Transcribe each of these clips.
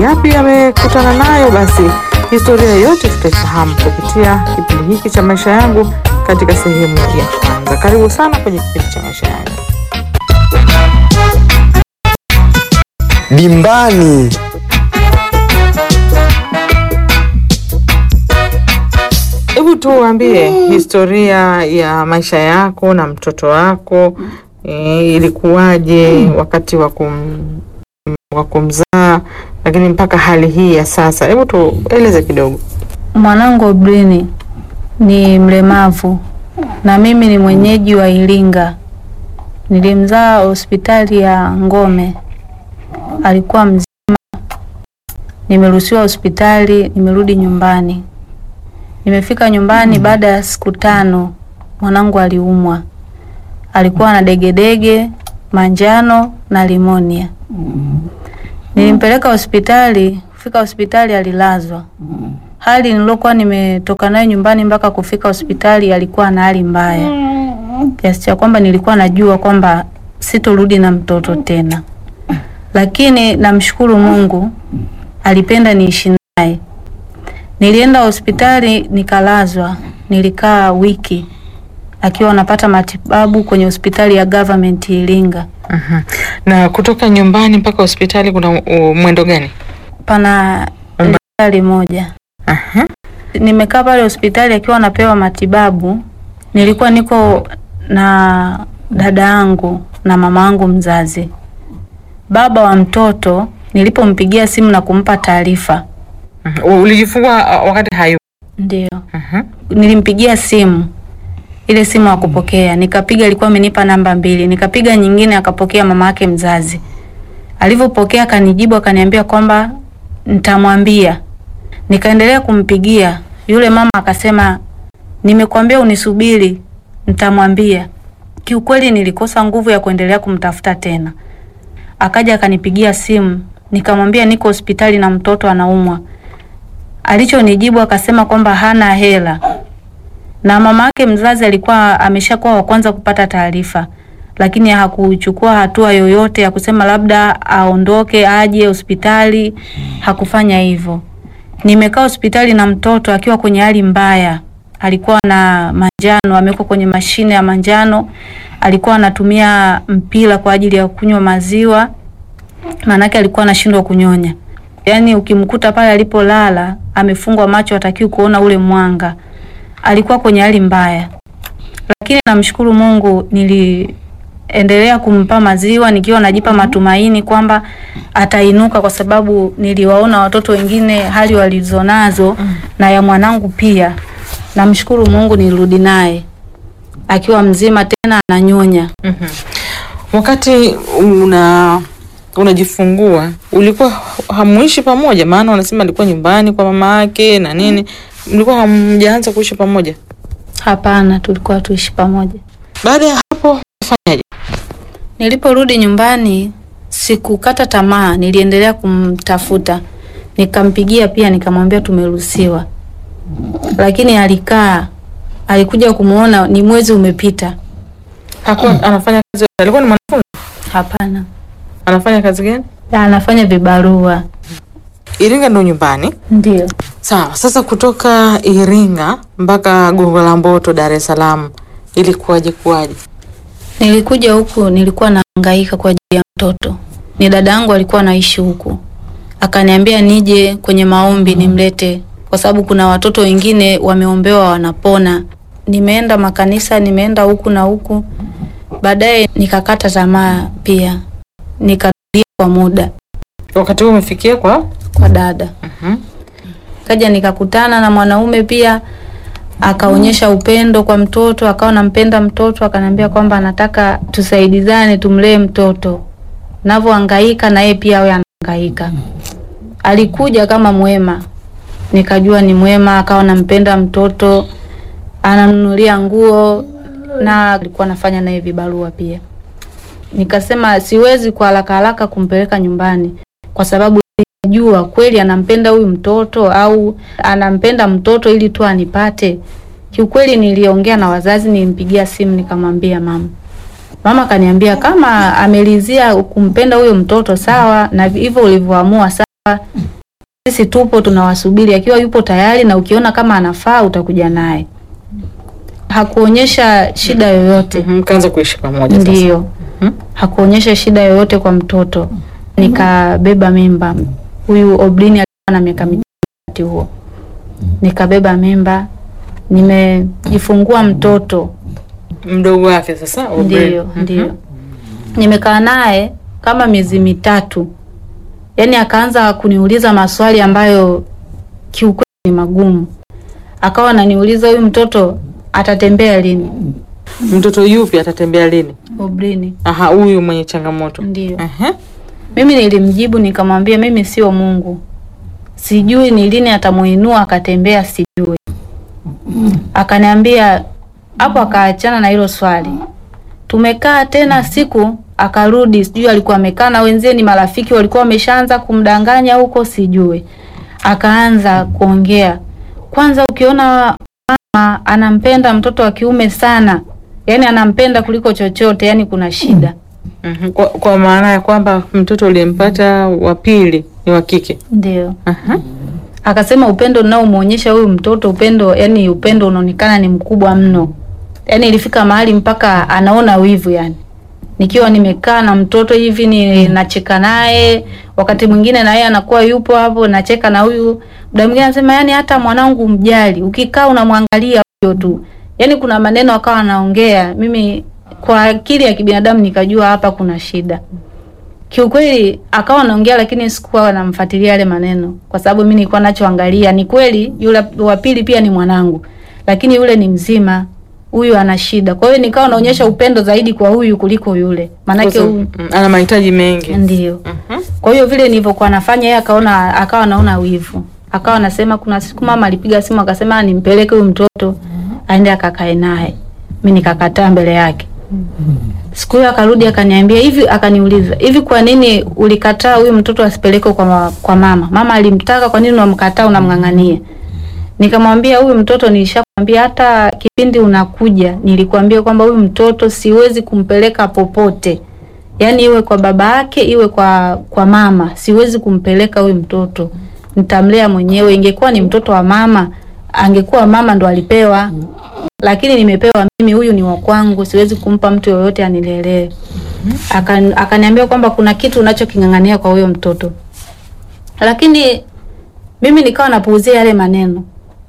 yapi amekutana nayo? Basi historia yote tutaifahamu kupitia kipindi hiki cha Maisha Yangu katika sehemu ya kwanza. Karibu sana kwenye kipindi cha Maisha Yangu. Dimbani. Hebu tuambie historia ya maisha yako na mtoto wako. Ilikuwaje wakati wa kumzaa, lakini mpaka hali hii ya sasa. Hebu tueleze kidogo. Mwanangu Brini ni mlemavu na mimi ni mwenyeji wa Iringa. Nilimzaa hospitali ya Ngome. Alikuwa mzima. Nimeruhusiwa hospitali, nimerudi nyumbani. Nimefika nyumbani baada ya siku 5, mwanangu aliumwa. Alikuwa na degedege, manjano na limonia. Nilimpeleka hospitali, kufika hospitali alilazwa. Hali nilokuwa nimetoka nayo nyumbani mpaka kufika hospitali alikuwa na hali mbaya. Kiasi cha kwamba nilikuwa najua kwamba sitorudi na mtoto tena. Lakini namshukuru Mungu, alipenda niishi naye. Nilienda hospitali nikalazwa, nilikaa wiki akiwa anapata matibabu kwenye hospitali ya government Iringa. Na kutoka nyumbani mpaka hospitali kuna mwendo gani? Pana hospitali moja. Nimekaa pale hospitali akiwa anapewa matibabu. Nilikuwa niko na dada yangu na mama yangu mzazi. Baba wa mtoto nilipompigia simu na kumpa taarifa. Ulijifungua wakati hayo? Ndio. Nilimpigia simu. Ile simu hakupokea. Nikapiga, alikuwa amenipa namba 2. Nikapiga nyingine akapokea mama yake mzazi. Alivyopokea akanijibu akaniambia kwamba nitamwambia. Nikaendelea kumpigia. Yule mama akasema nimekuambia unisubiri, nitamwambia. Kiukweli nilikosa nguvu ya kuendelea kumtafuta tena. Akaja akanipigia simu, nikamwambia niko hospitali na mtoto anaumwa. Alichonijibu akasema kwamba hana hela. Na mama yake mzazi alikuwa ameshakuwa wa kwanza kupata taarifa, lakini hakuchukua hatua yoyote ya kusema labda aondoke aje hospitali. Hakufanya hivyo. Nimekaa hospitali na mtoto akiwa kwenye hali mbaya. Alikuwa na manjano, amekuwa kwenye mashine ya manjano. Alikuwa anatumia mpira kwa ajili ya kunywa maziwa. Manake alikuwa anashindwa kunyonya. Yaani ukimkuta pale alipolala, amefungwa macho, hatakiwi kuona ule mwanga. Alikuwa kwenye hali mbaya. Lakini namshukuru Mungu, niliendelea kumpa maziwa nikiwa najipa matumaini kwamba atainuka, kwa sababu niliwaona watoto wengine hali walizonazo na ya mwanangu pia. Namshukuru Mungu nilirudi naye akiwa mzima tena ananyonya. Wakati unajifungua ulikuwa hamuishi pamoja? Maana wanasema alikuwa nyumbani kwa mama yake na nini. Mlikuwa hamjaanza kuishi pamoja? Hapana, tulikuwa tuishi pamoja. Baada ya hapo ufanyaje? Niliporudi nyumbani sikukata tamaa, niliendelea kumtafuta. Nikampigia pia nikamwambia tumeruhusiwa. Lakini alikuja kumuona ni mwezi umepita. Hakuwa anafanya kazi? Alikuwa ni mwanafunzi? Hapana. Anafanya kazi gani? Anafanya vibarua. Iringa ndo nyumbani? Ndio. Sawa, sasa kutoka Iringa mpaka Gongo la Mboto Dar es Salaam ilikuwaje? Nilikuja huku nilikuwa nahangaika kwa ajili ya mtoto. Ni dada yangu alikuwa anaishi huku. Akaniambia nije kwenye maombi nimlete, kwa sababu kuna watoto wengine wameombewa wanapona. Nimeenda makanisa, nimeenda huku na huku. Baadaye nikakata tamaa pia. Nikatulia kwa muda. Wakati huo umefikia kwa dada. Kaja nikakutana na mwanaume pia, akaonyesha upendo kwa mtoto, akawa anampenda mtoto, akaniambia kwamba anataka tusaidizane tumlee mtoto. Navyohangaika na yeye pia awe anahangaika. Alikuja kama mwema. Nikajua ni mwema, akawa anampenda mtoto, ananunulia nguo na alikuwa anafanya naye vibarua pia. Nikasema siwezi kwa haraka kumpeleka nyumbani, kwa sababu najua kweli anampenda huyu mtoto au anampenda mtoto ili tu anipate. Kiukweli niliongea na wazazi, nilimpigia simu nikamwambia mama. Mama kaniambia kama amelizia kumpenda huyo mtoto sawa, na hivyo ulivyoamua sawa, sisi tupo tunawasubiri, akiwa yupo tayari na ukiona kama anafaa utakuja naye. Hakuonyesha shida yoyote. Mkaanza kuishi pamoja sasa. Ndio. Hakuonyesha shida yoyote kwa mtoto. Nikabeba mimba. Huyu Oblini alikuwa na miaka mitatu huo. Nikabeba mimba, nimejifungua mtoto Mdogo wake sasa Oblini. Ndio. Nimekaa naye kama miezi mitatu. Yaani akaanza kuniuliza maswali ambayo kiukweli ni magumu. Akawa ananiuliza huyu mtoto atatembea lini? Mtoto yupi atatembea lini? Oblini. Aha, huyu mwenye changamoto. Ndio. Mimi nilimjibu nikamwambia mimi sio Mungu. Sijui ni lini atamuinua akatembea, sijui. Akaniambia hapo, akaachana na hilo swali. Tumekaa tena siku akarudi, sijui alikuwa amekaa na wenzie, ni marafiki walikuwa wameshaanza kumdanganya huko, sijui. Akaanza kuongea. Kwanza ukiona mama anampenda mtoto wa kiume sana, yani anampenda kuliko chochote, yani kuna shida. Kwa maana ya kwamba mtoto uliyempata wa pili ni wa kike. Ndio. Akasema upendo nao muonyesha huyu mtoto, upendo unaonekana ni mkubwa mno. Yani ilifika mahali mpaka anaona wivu yani. Nikiwa nimekaa na mtoto hivi nacheka naye, wakati mwingine na yeye anakuwa yupo hapo nacheka na huyu. Muda mwingine anasema yani hata mwanangu mjali, ukikaa unamwangalia huyo tu. Yani kuna maneno akawa anaongea, mimi kwa akili ya kibinadamu nikajua hapa kuna shida. Kiukweli akawa anaongea, lakini sikuwa namfuatilia yale maneno kwa sababu mimi nilikuwa nachoangalia ni kweli yule wa pili pia ni mwanangu, lakini yule ni mzima, huyu ana shida. Kwa hiyo nikawa naonyesha upendo zaidi kwa huyu kuliko yule. Maana yake huyu ana mahitaji mengi. Ndio. Kwa hiyo vile nilivyokuwa nafanya yeye akawa anaona wivu. Akawa anasema kuna siku mama alipiga simu akasema nimpeleke huyu mtoto aende akakae naye. Mimi nikakataa mbele yake. Siku hiyo akarudi akaniambia hivi, akaniuliza, "Hivi kwa nini ulikataa huyu mtoto asipeleke kwa mama? Mama alimtaka, kwa nini unamkataa, unamngangania?" Nikamwambia huyu mtoto nilishakwambia hata kipindi unakuja nilikwambia kwamba huyu mtoto siwezi kumpeleka popote. Yaani iwe kwa baba yake, iwe kwa mama, siwezi kumpeleka huyu mtoto. Nitamlea mwenyewe. Ingekuwa ni mtoto wa mama, angekuwa mama ndo alipewa. Lakini nimepewa mimi, huyu ni wa kwangu, siwezi kumpa mtu yoyote anilelee. Akaniambia kwamba kuna kitu unachokingangania kwa huyo mtoto. Lakini mimi nikawa napuuzia yale maneno.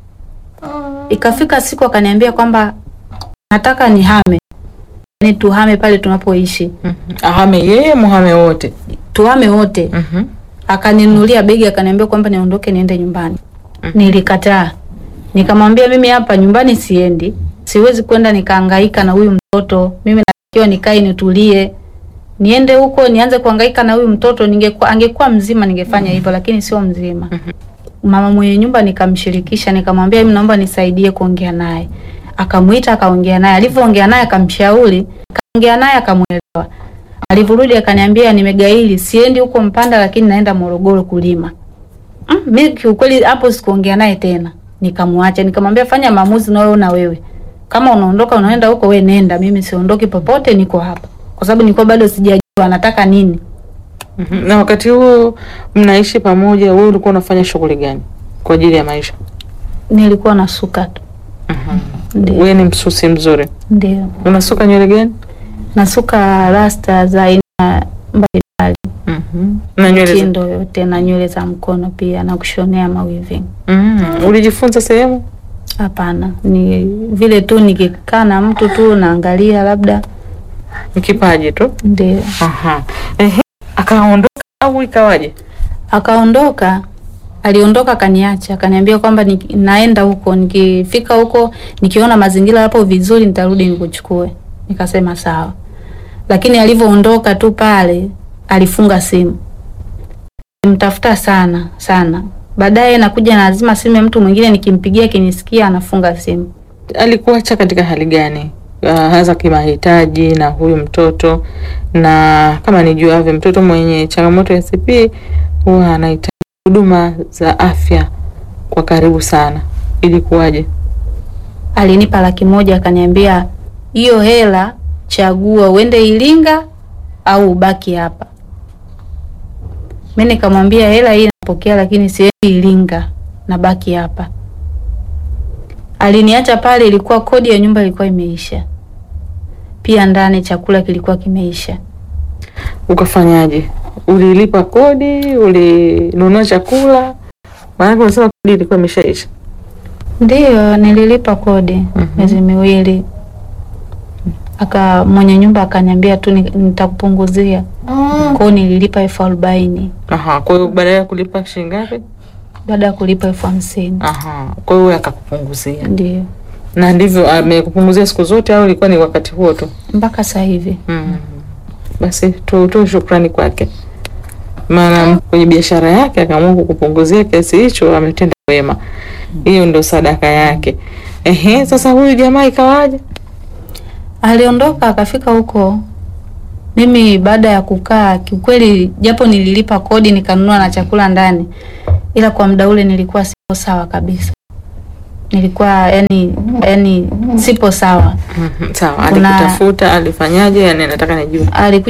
Ikafika siku akaniambia kwamba nataka nihame. Yaani tuhame pale tunapoishi. Ahame yeye, muhame wote. Tuhame wote. Akaninunulia begi akaniambia kwamba niondoke niende nyumbani. Nilikataa. Nikamwambia mimi hapa nyumbani siendi. Siwezi kwenda nikahangaika na huyu mtoto. Mimi natakiwa nikae nitulie. Niende huko nianze kuhangaika na huyu mtoto, angekuwa mzima ningefanya hivyo, lakini sio mzima. Mama mwenye nyumba nikamshirikisha, nikamwambia mimi naomba nisaidie kuongea naye. Akamuita akaongea naye. Alivyoongea naye akamshauri, kaongea naye akamuelewa. Alivyorudi akaniambia nimegaili, siendi huko Mpanda lakini naenda Morogoro kulima. Mimi kiukweli hapo sikuongea naye tena. Nikamwacha, nikamwambia fanya maamuzi unayoona wewe. Kama unaondoka unaenda huko, wewe nenda, mimi siondoki popote, niko hapa. Kwa sababu nilikuwa bado sijajua anataka nini. Na wakati huo mnaishi pamoja, wewe ulikuwa unafanya shughuli gani kwa ajili ya maisha? Nilikuwa nasuka tu. Wewe ni msusi mzuri? Ndio. Unasuka nywele gani? Nasuka rasta za aina mbalimbali. Na nywele mitindo yote na nywele za mkono pia na kushonea mawiving. Ulijifunza sehemu? Hapana, ni vile tu nikikaa na mtu tu naangalia labda kipaji tu. Ndio. Akaondoka au ikawaje? Akaondoka, aliondoka akaniacha, akaniambia kwamba naenda huko, nikifika huko nikiona mazingira hapo vizuri nitarudi nikuchukue. Nikasema sawa. Lakini alivyoondoka tu pale alifunga simu. Nimtafuta sana. Baadaye nakuja na lazima simu ya mtu mwingine, nikimpigia kinisikia anafunga simu. Alikuacha katika hali gani? Hasa kimahitaji na huyu mtoto, na kama nijuavyo mtoto mwenye changamoto ya CP huwa anahitaji huduma za afya kwa karibu sana. Ilikuwaje? Alinipa 100,000 akaniambia hiyo hela chagua uende Iringa au ubaki hapa. Mimi nikamwambia hela hii pokea, lakini siendi Iringa, nabaki hapa. Aliniacha pale, ilikuwa kodi ya nyumba ilikuwa imeisha. Pia ndani chakula kilikuwa kimeisha. Ukafanyaje? Ulilipa kodi, ulinunua chakula? Maana unasema kodi ilikuwa imeshaisha. Ndiyo, nililipa kodi miezi miwili. Mwenye nyumba akaniambia tu nitakupunguzia. Kwa hiyo nililipa 40,000. Aha, kwa hiyo baada ya kulipa shilingi ngapi? Baada ya kulipa 50,000. Aha, kwa hiyo akakupunguzia. Ndiyo. Na ndivyo amekupunguzia siku zote au ilikuwa ni wakati huo tu? Mpaka sasa hivi. Basi tutoe shukrani kwake. Maana kwenye biashara yake akaamua kukupunguzia kiasi hicho, ametenda wema. Hiyo ndo sadaka yake. Sasa huyu jamaa ikawaje? Aliondoka akafika huko. Mimi baada ya kukaa, kiukweli japo nililipa kodi nikanunua na chakula ndani, ila kwa muda ule nilikuwa sipo sawa kabisa. Nilikuwa yani sipo sawa. Sawa, alikutafuta, alifanyaje? Yani nataka nijue. Alikuja